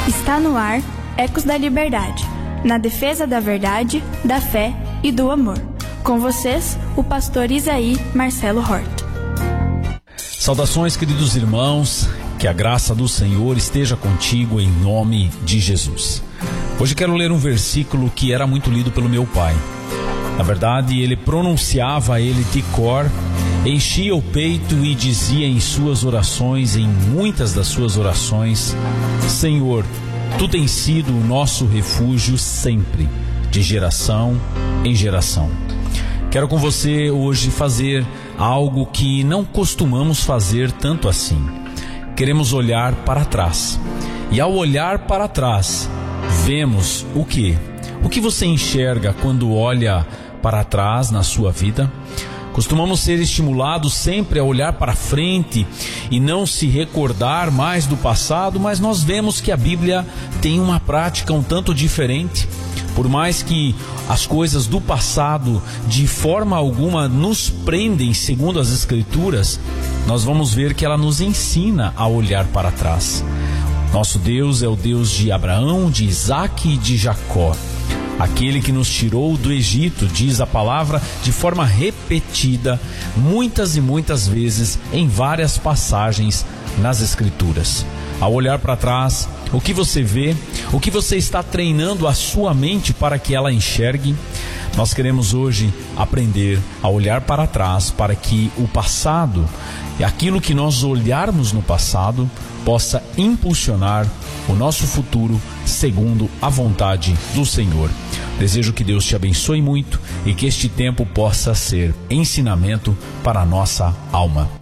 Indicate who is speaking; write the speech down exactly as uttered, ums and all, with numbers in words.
Speaker 1: Está no ar Ecos da Liberdade, na defesa da verdade, da fé e do amor. Com vocês, o pastor Isaí Marcelo Hort.
Speaker 2: Saudações, queridos irmãos, que a graça do Senhor esteja contigo em nome de Jesus. Hoje quero ler um versículo que era muito lido pelo meu pai. Na verdade, ele pronunciava ele de cor, enchia o peito e dizia em suas orações, em muitas das suas orações: Senhor, Tu tens sido o nosso refúgio sempre, de geração em geração. Quero com você hoje fazer algo que não costumamos fazer tanto assim. Queremos olhar para trás. E ao olhar para trás, vemos o quê? O que você enxerga quando olha para trás na sua vida? Costumamos ser estimulados sempre a olhar para frente e não se recordar mais do passado, mas nós vemos que a Bíblia tem uma prática um tanto diferente. Por mais que as coisas do passado de forma alguma nos prendem segundo as Escrituras, nós vamos ver que ela nos ensina a olhar para trás. Nosso Deus é o Deus de Abraão, de Isaque e de Jacó. Aquele que nos tirou do Egito, diz a palavra de forma repetida, muitas e muitas vezes em várias passagens nas Escrituras. Ao olhar para trás, o que você vê, o que você está treinando a sua mente para que ela enxergue? Nós queremos hoje aprender a olhar para trás para que o passado, e aquilo que nós olharmos no passado, possa impulsionar o nosso futuro segundo a vontade do Senhor. Desejo que Deus te abençoe muito e que este tempo possa ser ensinamento para a nossa alma.